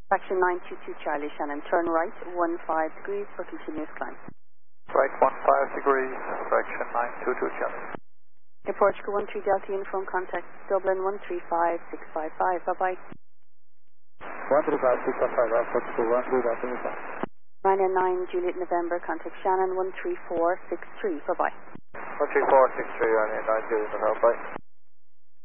Fraction 922 Charlie Shannon, turn right 15 degrees for continuous climb. Right 15 degrees, fraction 922 Charlie. Air Portugal 13 Delta Uniform contact Dublin 135655, bye bye. 135655, Air Portugal 13 Delta Uniform. Ryanair 9 Juliet November contact Shannon 13463, bye bye. 13463 Ryanair 9 Juliet November, bye.